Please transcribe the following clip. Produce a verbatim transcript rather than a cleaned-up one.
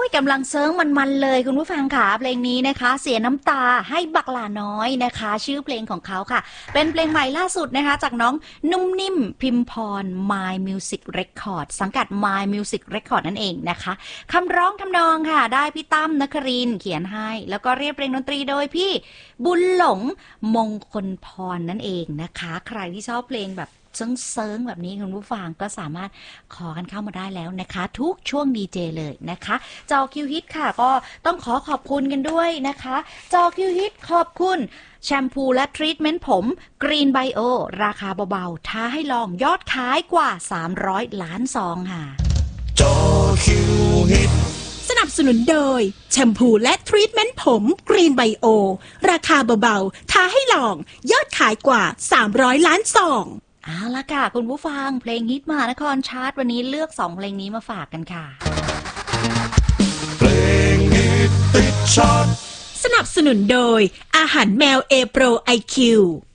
กำลังเซิร์งมันๆเลยคุณผู้ฟังค่ะเพลงนี้นะคะเสียน้ำตาให้บักหลาน้อยนะคะชื่อเพลงของเขาค่ะเป็นเพลงใหม่ล่าสุดนะคะจากน้องนุ่มนิ่มพิมพร My Music Record สังกัด My Music Record นั่นเองนะคะคำร้องทำนองค่ะได้พี่ตั้มนครินทร์เขียนให้แล้วก็เรียบเพลงดนตรีโดยพี่บุญหลงมงคลพรนั่นเองนะคะใครที่ชอบเพลงแบบเซิร์งๆแบบนี้คุณผู้ฟังก็สามารถขอกันเข้ามาได้แล้วนะคะทุกช่วงดีเจเลยนะคะจอคิวฮิตค่ะก็ต้องขอขอบคุณกันด้วยนะคะจอคิวฮิตขอบคุณแชมพูและทรีทเมนต์ผมกรีนไบโอราคาเบาๆท้าให้ลองยอดขายกว่าสามร้อยล้านซองค่ะจอคิวฮิตสนับสนุนโดยแชมพูและทรีทเมนต์ผมกรีนไบโอราคาเบาๆท้าให้ลองยอดขายกว่าสามร้อยล้านซองเอาละค่ะคุณผู้ฟังเพลงฮิตมหานครชาร์ตวันนี้เลือกสองเพลงนี้มาฝากกันค่ะเพลงฮิตติดชาร์ตสนับสนุนโดยอาหารแมวเอโปรไอคิว